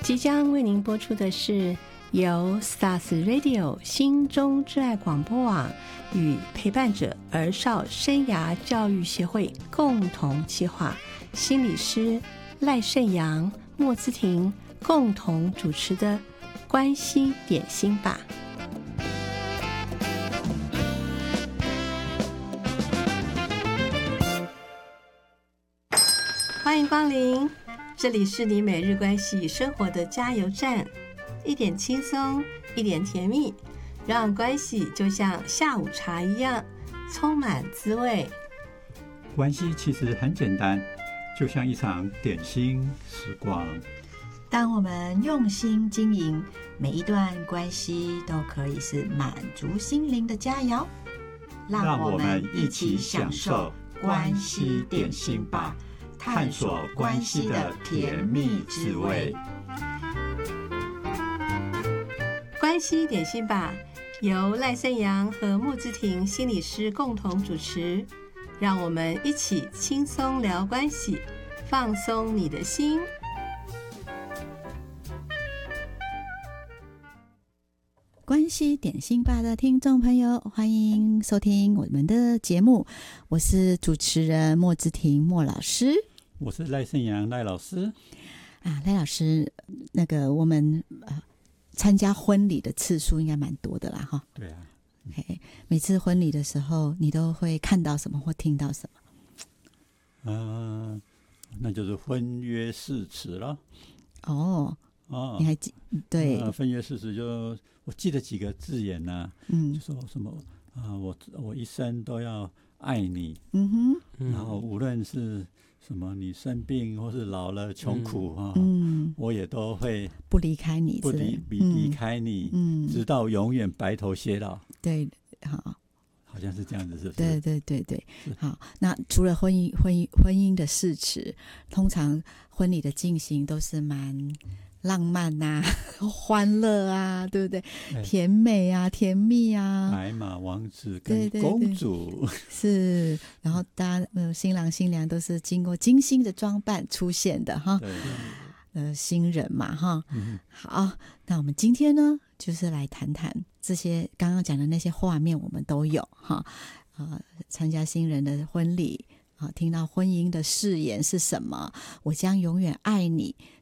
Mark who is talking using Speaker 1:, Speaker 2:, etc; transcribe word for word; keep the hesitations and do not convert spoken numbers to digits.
Speaker 1: 即将为您播出的是由 Stars Radio 心中之爱广播网与陪伴者儿少生涯教育协会共同企划，心理师赖胜阳、莫姿婷共同主持的关系点心吧。欢迎光临，这里是你每日关系生活的加油站，一点轻松，一点甜蜜，让关系就像下午茶一样充满滋味。
Speaker 2: 关系其实很简单，就像一场点心时光。
Speaker 3: 当我们用心经营，每一段关系都可以是满足心灵的佳肴。
Speaker 2: 让我们一起享受关系点心吧，探索关系的甜蜜滋味。
Speaker 1: 关系点心吧，由赖胜阳和莫姿婷心理师共同主持，让我们一起轻松聊关系，放松你的心。
Speaker 3: 关系点心吧的听众朋友，欢迎收听我们的节目，我是主持人莫姿婷莫老师。
Speaker 2: 我是赖胜阳赖老师。
Speaker 3: 啊，赖老师，那个我们呃参加婚礼的次数应该蛮多的啦，哈。
Speaker 2: 对啊。
Speaker 3: Okay, 每次婚礼的时候，你都会看到什么或听到什么？
Speaker 2: 呃，那就是婚约誓词了。
Speaker 3: 哦。
Speaker 2: 哦，
Speaker 3: 你还记对？
Speaker 2: 呃，婚约誓词就我记得几个字眼呐、啊，嗯，就说什么啊、呃，我我一生都要爱你，嗯哼，然后无论是什么你生病或是老了穷苦啊，嗯，我也都会
Speaker 3: 不离开你，
Speaker 2: 不离离离开你，嗯，直到永远白头偕老。
Speaker 3: 对，好。
Speaker 2: 好像是这样子，是不是？
Speaker 3: 对对对对，好。那除了婚姻婚姻婚姻的誓词，通常婚礼的进行都是蛮浪漫啊，欢乐啊，对不对？甜美啊，甜蜜啊，
Speaker 2: 白马王子跟公主，
Speaker 3: 对对对是，然后大家、呃、新郎新娘都是经过精心的装扮出现的哈。
Speaker 2: 对，
Speaker 3: 呃，新人嘛哈、嗯。好，那我们今天呢，就是来谈谈这些刚刚讲的那些画面，我们都有哈。啊、呃，参加新人的婚礼啊，听到婚姻的誓言是什么？我将永远爱你。